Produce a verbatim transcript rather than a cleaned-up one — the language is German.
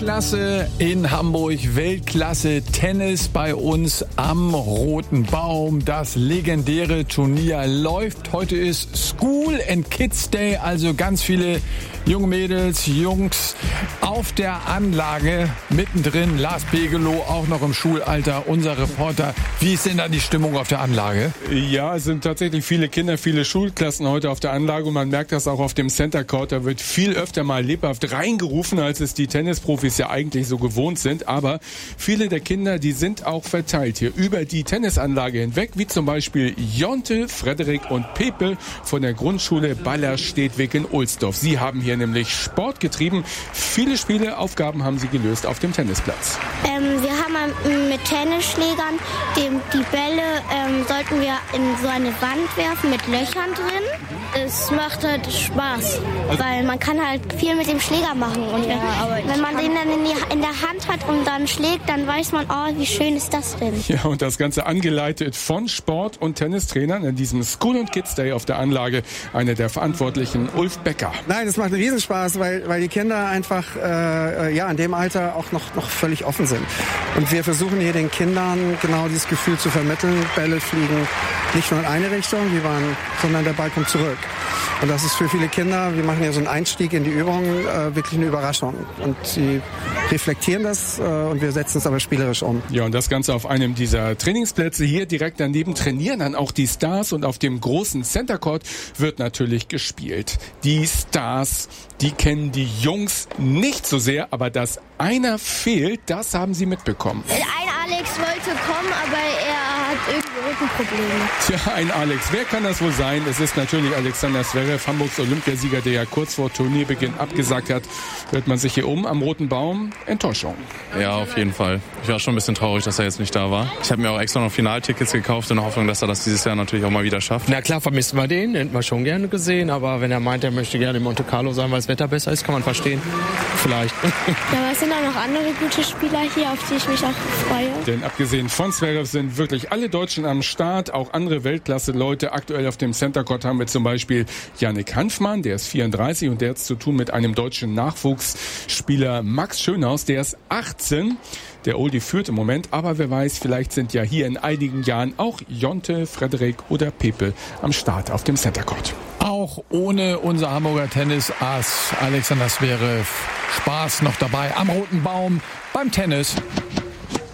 Weltklasse in Hamburg, Weltklasse Tennis bei uns am Roten Baum. Das legendäre Turnier läuft. Heute ist School and Kids Day, also ganz viele junge Mädels, Jungs auf der Anlage mittendrin. Lars Pegelow, auch noch im Schulalter, unser Reporter. Wie ist denn da die Stimmung auf der Anlage? Ja, es sind tatsächlich viele Kinder, viele Schulklassen heute auf der Anlage und man merkt das auch auf dem Center Court. Da wird viel öfter mal lebhaft reingerufen, als es die Tennisprofis ja eigentlich so gewohnt sind. Aber viele der Kinder, die sind auch verteilt hier über die Tennisanlage hinweg, wie zum Beispiel Jonte, Frederik und Pepe von der Grundschule Ballerstedtweg in Ohlsdorf. Sie haben hier nämlich Sport getrieben. Viele Spiele, Aufgaben haben sie gelöst auf dem Tennisplatz. Ähm, wir haben mit Tennisschlägern die, die Bälle ähm, sollten wir in so eine Wand werfen mit Löchern drin. Es macht halt Spaß, weil man kann halt viel mit dem Schläger machen. Und ja, wenn, wenn man den dann in, die, in der Hand hat und dann schlägt, dann weiß man, oh, wie schön ist das denn? Ja, und das Ganze angeleitet von Sport- und Tennistrainern in diesem School and Kids Day auf der Anlage. Einer der Verantwortlichen, Ulf Becker. Nein, es macht einen Riesenspaß, weil, weil die Kinder einfach äh, ja in dem Alter auch noch, noch völlig offen sind. Und wir versuchen hier den Kindern genau dieses Gefühl zu vermitteln. Bälle fliegen nicht nur in eine Richtung, die waren, sondern der Ball kommt zurück. Und das ist für viele Kinder, wir machen ja so einen Einstieg in die Übung, äh, wirklich eine Überraschung. Und sie reflektieren das äh, und wir setzen es aber spielerisch um. Ja, und das Ganze auf einem dieser Trainingsplätze. Hier direkt daneben trainieren dann auch die Stars und auf dem großen Center Court wird natürlich gespielt. Die Stars, die kennen die Jungs nicht so sehr, aber dass einer fehlt, das haben sie mitbekommen. Ein Alex wollte kommen, aber er hat irgendwie Rückenprobleme. Tja, ein Alex. Wer kann das wohl sein? Es ist natürlich Alexander Zverev, Hamburgs Olympiasieger, der ja kurz vor Turnierbeginn abgesagt hat. Hört man sich hier um am Roten Baum? Enttäuschung. Ja, auf jeden Fall. Ich war schon ein bisschen traurig, dass er jetzt nicht da war. Ich habe mir auch extra noch Finaltickets gekauft in der Hoffnung, dass er das dieses Jahr natürlich auch mal wieder schafft. Na klar, vermisst wir den, den hätten wir schon gerne gesehen. Aber wenn er meint, er möchte gerne in Monte Carlo sein, weil das Wetter besser ist, kann man verstehen. Vielleicht. Ja, aber es sind auch noch andere gute Spieler hier, auf die ich mich auch freue. Denn abgesehen von Zverev sind wirklich alle Deutschen am Start, auch andere Weltklasse-Leute. Aktuell auf dem Center Court haben wir zum Beispiel Yannick Hanfmann, der ist vierunddreißig und der hat zu tun mit einem deutschen Nachwuchsspieler Max Schönhaus, der ist achtzehn. Der Oldie führt im Moment, aber wer weiß, vielleicht sind ja hier in einigen Jahren auch Jonte, Frederik oder Pepe am Start auf dem Center Court. Auch ohne unser Hamburger Tennisass Alexander Zverev. Spaß noch dabei am Roten Baum beim Tennis.